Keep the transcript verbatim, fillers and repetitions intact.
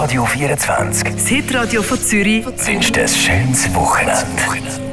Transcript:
Radio vierundzwanzig Das Hitradio von Zürich wünscht ein schönes Wochenende.